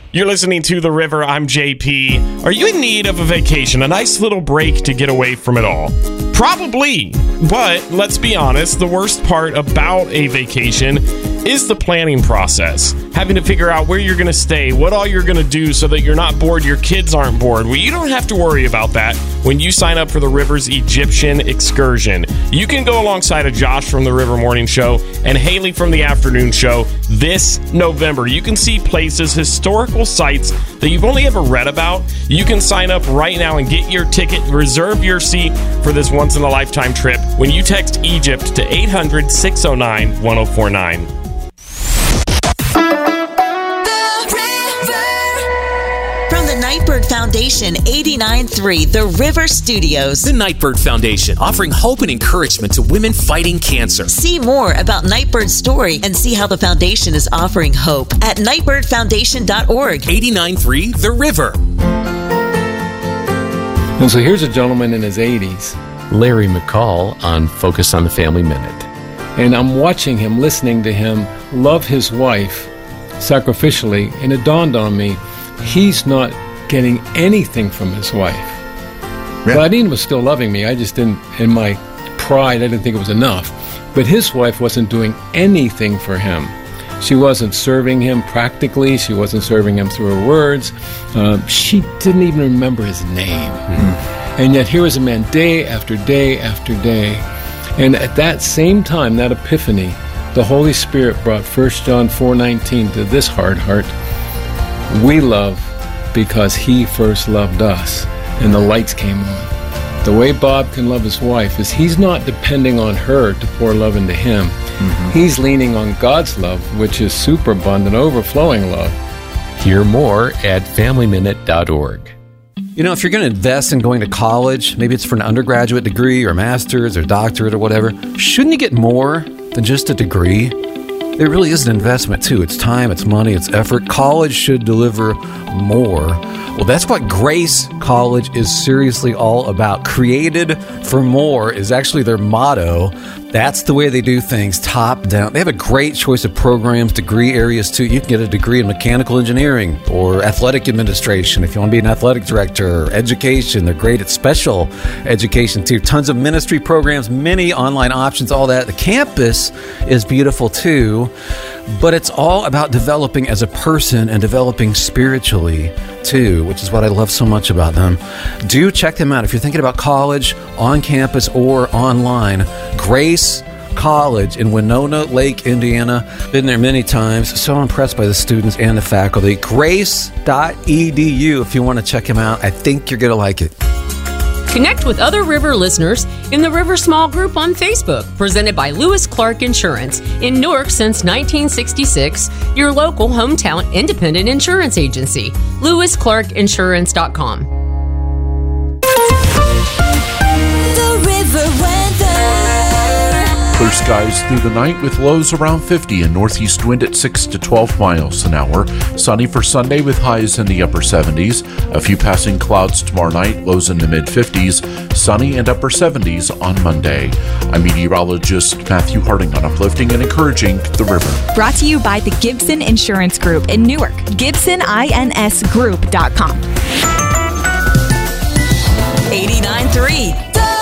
You're listening to The River. I'm JP. Are you in need of a vacation, a nice little break to get away from it all? Probably. But let's be honest, the worst part about a vacation is the planning process. Having to figure out where you're going to stay, what all you're going to do so that you're not bored, your kids aren't bored. Well, you don't have to worry about that when you sign up for the River's Egyptian excursion. You can go alongside of Josh from the River Morning Show and Haley from the Afternoon Show this November. You can see places, historical sites that you've only ever read about. You can sign up right now and get your ticket, reserve your seat for this once-in-a-lifetime trip when you text Egypt to 800-609-1049. Nightbird Foundation 89.3 The River Studios. The Nightbird Foundation, offering hope and encouragement to women fighting cancer. See more about Nightbird's story and see how the foundation is offering hope at nightbirdfoundation.org. 89.3 The River. And so here's a gentleman in his 80s. Larry McCall on Focus on the Family Minute. And I'm watching him, listening to him love his wife sacrificially, and it dawned on me, he's not getting anything from his wife. Yeah. Claudine was still loving me. I just didn't, in my pride, I didn't think it was enough. But his wife wasn't doing anything for him. She wasn't serving him practically. She wasn't serving him through her words. She didn't even remember his name. Mm-hmm. And yet here was a man day after day after day. And at that same time, that epiphany, the Holy Spirit brought 1 John 4:19 to this hard heart. We love because he first loved us, and the lights came on. The way Bob can love his wife is he's not depending on her to pour love into him. Mm-hmm. He's leaning on God's love, which is superabundant, overflowing love. Hear more at FamilyMinute.org. You know, if you're going to invest in going to college, maybe it's for an undergraduate degree or master's or doctorate or whatever, shouldn't you get more than just a degree? It really is an investment, too. It's time, it's money, it's effort. College should deliver more. Well, that's what Grace College is seriously all about. Created for more is actually their motto. That's the way they do things, top down. They have a great choice of programs, degree areas, too. You can get a degree in mechanical engineering or athletic administration if you want to be an athletic director, or education. They're great at special education, too. Tons of ministry programs, many online options, all that. The campus is beautiful, too. But it's all about developing as a person and developing spiritually, too, which is what I love so much about them. Do check them out. If you're thinking about college, on campus or online, Grace College in Winona Lake, Indiana. Been there many times. So impressed by the students and the faculty. Grace.edu if you want to check them out. I think you're going to like it. Connect with other River listeners in the River Small Group on Facebook, presented by Lewis Clark Insurance. In Newark since 1966, your local hometown independent insurance agency. LewisClarkInsurance.com. The River weather. Clear skies through the night with lows around 50 and northeast wind at 6 to 12 miles an hour. Sunny for Sunday with highs in the upper 70s. A few passing clouds tomorrow night, lows in the mid-50s. Sunny and upper 70s on Monday. I'm meteorologist Matthew Harding on Uplifting and Encouraging the River. Brought to you by the Gibson Insurance Group in Newark. GibsonINSGroup.com. 89.3